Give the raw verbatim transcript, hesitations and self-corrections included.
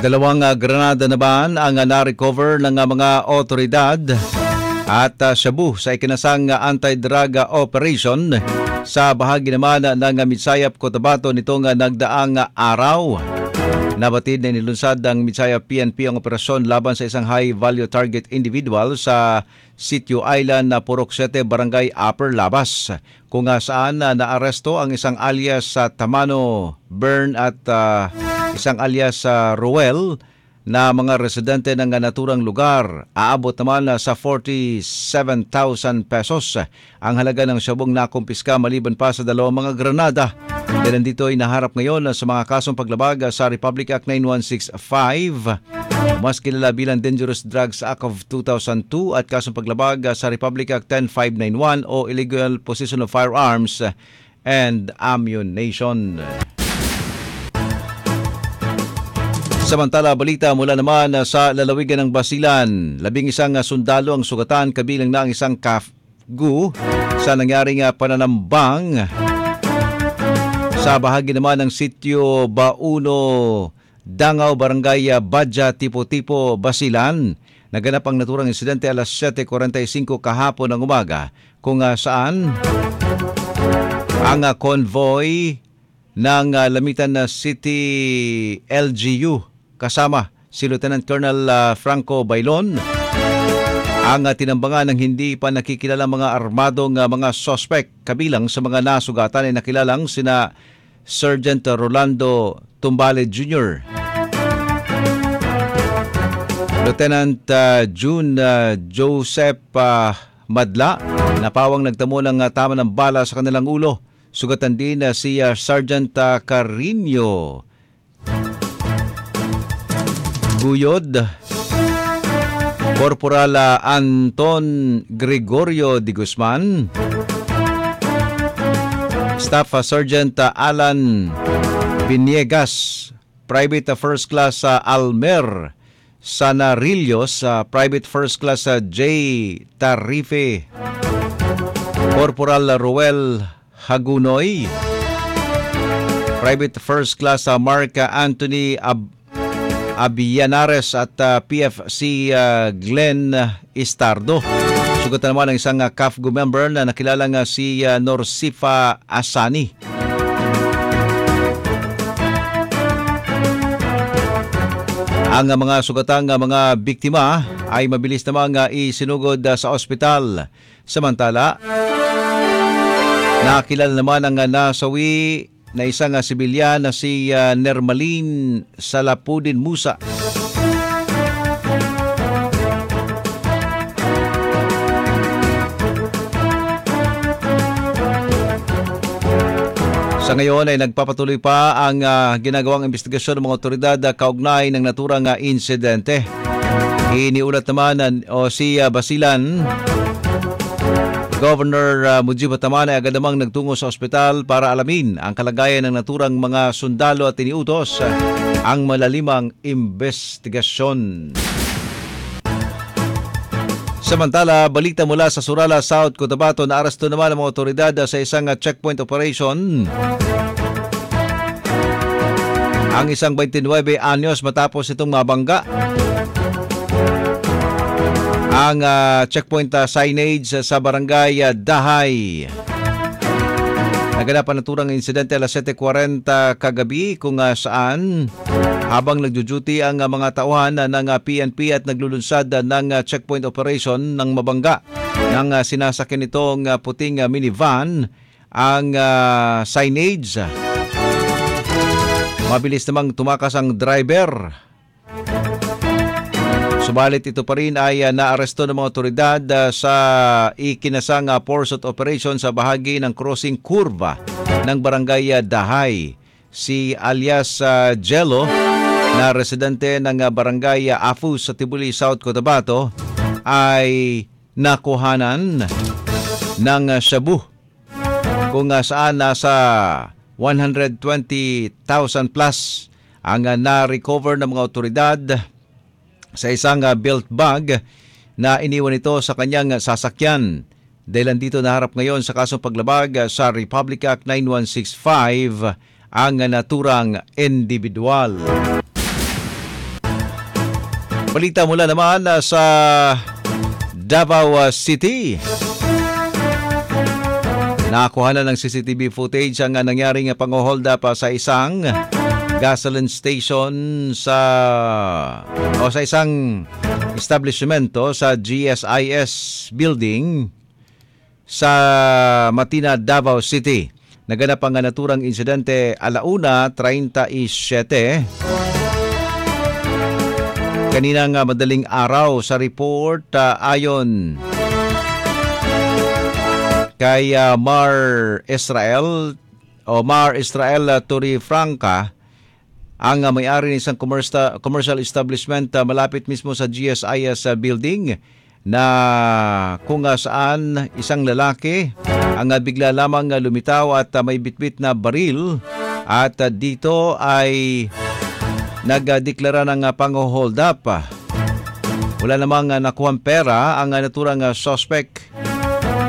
Dalawang uh, granada naman ang uh, na-recover ng uh, mga otoridad at uh, Shabu sa ikinasang uh, anti-drug uh, operation sa bahagi naman uh, ng uh, Mitsayap, Cotabato nitong uh, nagdaang uh, araw. Nabatid na nilunsad ng Mitsayap P N P ang operasyon laban sa isang high-value target individual sa Sitio Island na Purok Sete, Barangay Upper Labas, kung uh, saan uh, naaresto ang isang alias sa uh, Tamano Bern at uh, isang alias sa uh, Ruel na mga residente ng naturang lugar. Aabot naman sa forty-seven thousand pesos ang halaga ng syabong nakumpiska maliban pa sa dalawang mga granada. Dahil dito ay naharap ngayon sa mga kasong paglabag sa Republic Act nine one six five, mas kilala bilang Dangerous Drugs Act of two thousand two at kasong paglabag sa Republic Act ten five ninety-one o Illegal Possession of Firearms and Ammunition. Samantala, balita mula naman sa lalawigan ng Basilan. Labing isang sundalo ang sugatan, kabilang na ang isang kafgu sa nangyaring pananambang sa bahagi naman ng Sitio Bauno, Dangaw, Barangay Badja, Tipo-Tipo, Basilan. Naganap ang naturang insidente alas seven forty-five kahapon ng umaga, kung saan ang convoy ng Lamitan City L G U kasama si Lieutenant Colonel uh, Franco Bailon ang uh, tinambangan ng hindi pa nakikilala mga armadong uh, mga suspect. Kabilang sa mga nasugatan ay nakilalang sina Sergeant Rolando Tumbale Junior, Lieutenant uh, June uh, Joseph uh, Madla na pawang nagtamo ng uh, tama ng bala sa kanilang ulo. Sugatan din uh, si uh, Sergeant uh, Carino Guyod, Corporal uh, Anton Gregorio de Guzman, Staff uh, Sergeant uh, Alan Viniegas, Private uh, First Class uh, Almer Sanarillos, uh, Private First Class uh, J. Tarife, Corporal uh, Ruel Hagunoy, Private First Class uh, Mark uh, Anthony Ab Abianares at uh, P F C uh, Glenn Istardo. Sugatan naman ng isang uh, C A F G U member na nakilala nga si uh, Norsifa Asani. Ang uh, mga sugatang uh, mga biktima ay mabilis namang uh, isinugod uh, sa ospital. Samantala, nakilala naman ang uh, nasawi na isang uh, sibilyan na si uh, Nermalin Salapudin Musa. Sa ngayon ay nagpapatuloy pa ang uh, ginagawang investigasyon ng mga otoridad uh, kaugnay ng naturang uh, insidente. Iniulat naman uh, o si uh, Basilan Governor uh, Mujib Taman ay agad namang nagtungo sa ospital para alamin ang kalagayan ng naturang mga sundalo at iniutos uh, ang malalimang investigasyon. Samantala, balita mula sa Surala, South Cotabato, na aresto naman ang mga otoridad uh, sa isang uh, checkpoint operation ang isang twenty-nine anyos matapos itong mabangga ang uh, checkpoint uh, signage uh, sa Barangay uh, Dahay. Naganap ang naturang insidente alas seven forty kagabi, kung uh, saan habang nagduduty ang uh, mga tauhan uh, ng uh, P N P at naglulunsad uh, ng uh, checkpoint operation ng mabangga ng uh, sinasakyan nitong uh, puting uh, minivan ang uh, signage. Mabilis namang tumakas ang driver. Subalit ito pa rin ay uh, naaresto ng mga otoridad uh, sa ikinasang uh, pursuit operation sa bahagi ng crossing kurva ng Barangay uh, Dahay. Si alias uh, Jello, na residente ng uh, Barangay uh, Afu sa Tibuli, South Cotabato, ay nakuhanan ng uh, shabu, kung uh, saan nasa one hundred twenty thousand plus ang uh, na-recover ng mga otoridad sa isang uh, belt bag na iniwan ito sa kanyang sasakyan. Dahil dito naharap ngayon sa kasong paglabag uh, sa Republic Act nine one six five ang uh, naturang individual. Balita mula naman uh, sa Davao uh, City. Nakakuha na ng C C T V footage ang uh, nangyaring uh, pang-hold up uh, sa isang gasoline station sa o sa isang establishmento sa G S I S building sa Matina, Davao City. Naganap ang naturang insidente alauna treinta-siyete. Kaninang madaling araw sa report uh, ayon kay uh, Mar Israel o Mar Israel uh, Torrefranca, ang uh, may-ari ng isang commercial, commercial establishment uh, malapit mismo sa G S I S uh, building na kung uh, saan isang lalaki ang uh, bigla lamang uh, lumitaw at uh, may bitbit na baril at uh, dito ay nagdeklara ng uh, pang-hold up. Wala namang uh, nakuhang pera ang uh, naturang uh, suspect